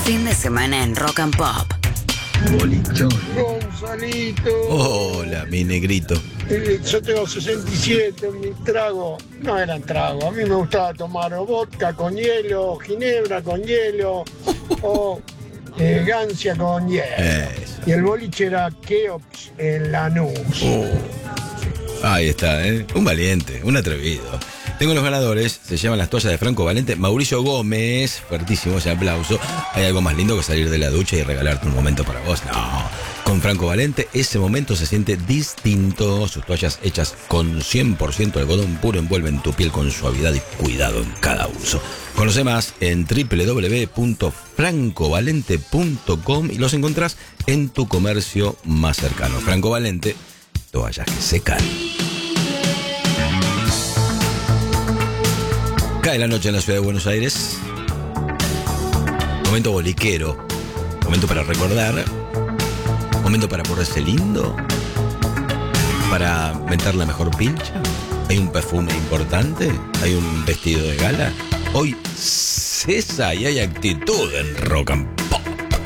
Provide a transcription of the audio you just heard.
Fin de semana en Rock and Pop. Bolichón. Gonzalito. Hola, mi negrito. Yo tengo 67, mi trago no eran tragos. A mí me gustaba tomar o vodka con hielo, ginebra con hielo o gancia con hielo. Eso. Y el boliche era Keops en Lanús. Ahí está, ¿eh? Un valiente, un atrevido. Tengo los ganadores, se llaman las toallas de Franco Valente. Mauricio Gómez, fuertísimo ese aplauso. ¿Hay algo más lindo que salir de la ducha y regalarte un momento para vos? No. Con Franco Valente, ese momento se siente distinto. Sus toallas hechas con 100% algodón puro envuelven tu piel con suavidad y cuidado en cada uso. Conoce más en www.francovalente.com y los encontrás en tu comercio más cercano. Franco Valente, toallas que secan. Cae la noche en la ciudad de Buenos Aires. Momento boliquero. Momento para recordar. Momento para ponerse lindo. Para inventar la mejor pincha. Hay un perfume importante. Hay un vestido de gala. Hoy cesa y hay actitud en Rock and